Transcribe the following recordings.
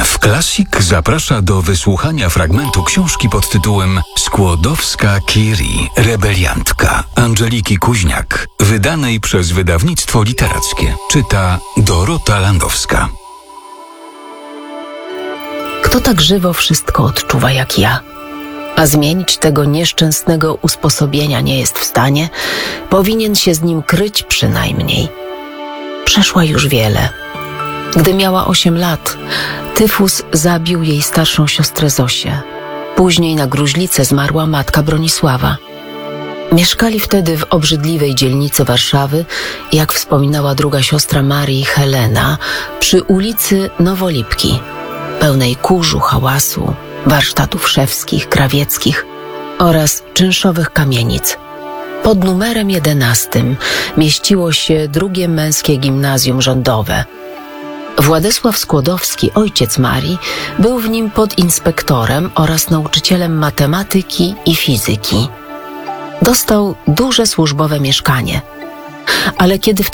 RMF Classic zaprasza do wysłuchania fragmentu książki pod tytułem Skłodowska Curie, rebeliantka Angeliki Kuźniak, wydanej przez wydawnictwo literackie. Czyta Dorota Landowska. Kto tak żywo wszystko odczuwa jak ja, a zmienić tego nieszczęsnego usposobienia nie jest w stanie, powinien się z nim kryć przynajmniej. Przeszła już wiele. Gdy miała 8 lat, tyfus zabił jej starszą siostrę Zosię. Później na gruźlicę zmarła matka Bronisława. Mieszkali wtedy w obrzydliwej dzielnicy Warszawy, jak wspominała druga siostra Marii, Helena, przy ulicy Nowolipki, pełnej kurzu, hałasu, warsztatów szewskich, krawieckich oraz czynszowych kamienic. Pod numerem 11 mieściło się drugie męskie gimnazjum rządowe. Władysław Skłodowski, ojciec Marii, był w nim podinspektorem oraz nauczycielem matematyki i fizyki. Dostał duże służbowe mieszkanie, ale kiedy w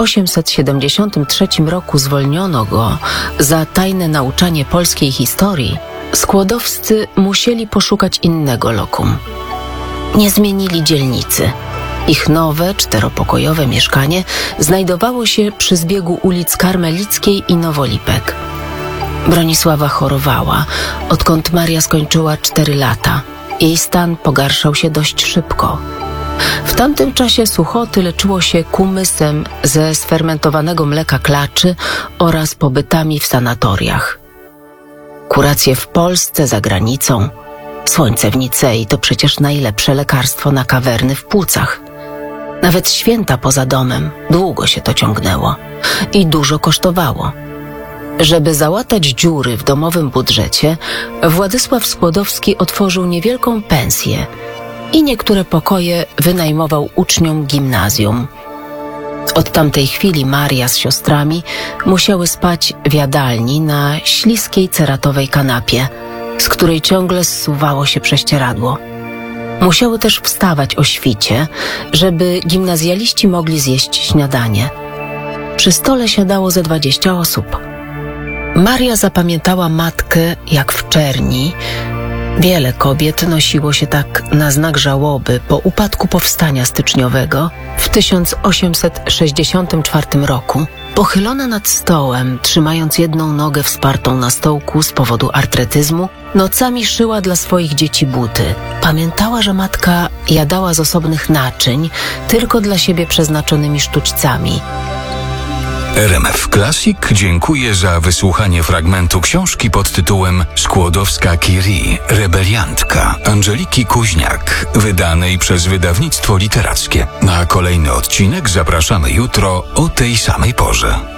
1873 roku zwolniono go za tajne nauczanie polskiej historii, Skłodowscy musieli poszukać innego lokum. Nie zmienili dzielnicy. Ich nowe, 4-pokojowe mieszkanie znajdowało się przy zbiegu ulic Karmelickiej i Nowolipek. Bronisława chorowała, odkąd Maria skończyła 4 lata. Jej stan pogarszał się dość szybko. W tamtym czasie suchoty leczyło się kumysem ze sfermentowanego mleka klaczy oraz pobytami w sanatoriach. Kuracje w Polsce, za granicą. Słońce w Nicei to przecież najlepsze lekarstwo na kawerny w płucach. Nawet święta poza domem, długo się to ciągnęło i dużo kosztowało. Żeby załatać dziury w domowym budżecie, Władysław Skłodowski otworzył niewielką pensję i niektóre pokoje wynajmował uczniom gimnazjum. Od tamtej chwili Maria z siostrami musiały spać w jadalni na śliskiej ceratowej kanapie, z której ciągle zsuwało się prześcieradło. Musiały też wstawać o świcie, żeby gimnazjaliści mogli zjeść śniadanie. Przy stole siadało ze 20 osób. Maria zapamiętała matkę jak w czerni. Wiele kobiet nosiło się tak na znak żałoby po upadku powstania styczniowego w 1864 roku. Pochylona nad stołem, trzymając jedną nogę wspartą na stołku z powodu artretyzmu, nocami szyła dla swoich dzieci buty. Pamiętała, że matka jadała z osobnych naczyń, tylko dla siebie przeznaczonymi sztućcami. RMF Classic dziękuję za wysłuchanie fragmentu książki pod tytułem Skłodowska Curie, rebeliantka Angeliki Kuźniak, wydanej przez wydawnictwo literackie. Na kolejny odcinek zapraszamy jutro o tej samej porze.